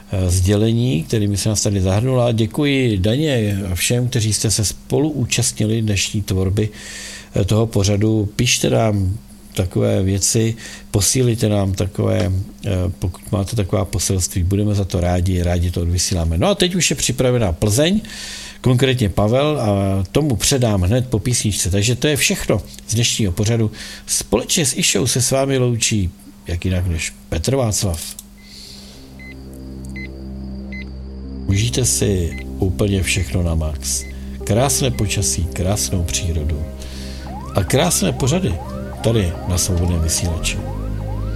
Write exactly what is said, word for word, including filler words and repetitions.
sdělení, kterými se nás tady zahrnula. Děkuji Daně a všem, kteří jste se spolu účastnili dnešní tvorby toho pořadu. Pište nám takové věci, posílíte nám takové, pokud máte taková poselství, budeme za to rádi, rádi to odvysíláme. No a teď už je připravená Plzeň, konkrétně Pavel, a tomu předám hned po písničce. Takže to je všechno z dnešního pořadu. Společně s Išou se s vámi loučí, jak jinak než Petr Václav. Užijte si úplně všechno na max. Krásné počasí, krásnou přírodu a krásné pořady tady na Svobodném vysílači.